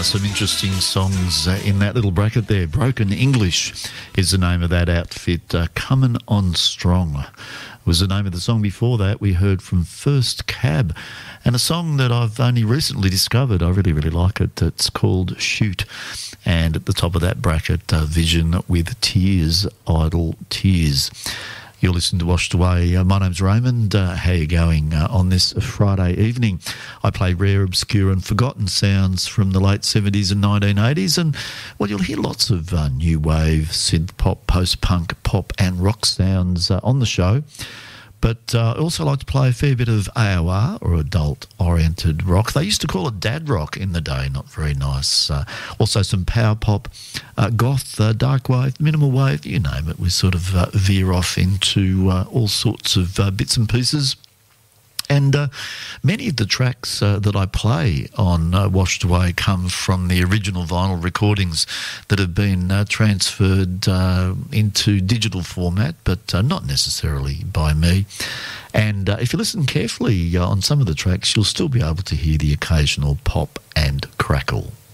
Some interesting songs in that little bracket there. Broken English is the name of that outfit. Comin' On Strong was the name of the song. Before that, we heard from First Cab, and a song that I've only recently discovered. I really, really like it. It's called Shoot. And at the top of that bracket, Vision with Tears, Idle Tears. You're listening to Washed Away. My name's Raymond. How are you going on this Friday evening? I play rare, obscure and forgotten sounds from the late 70s and 1980s. And, well, you'll hear lots of new wave, synth pop, post-punk, pop and rock sounds on the show. But I also like to play a fair bit of AOR, or adult-oriented rock. They used to call it dad rock in the day, not very nice. Also some power pop, goth, dark wave, minimal wave, you name it. We sort of veer off into all sorts of bits and pieces. And many of the tracks that I play on Washed Away come from the original vinyl recordings that have been transferred into digital format, but not necessarily by me. And if you listen carefully on some of the tracks, you'll still be able to hear the occasional pop and crackle.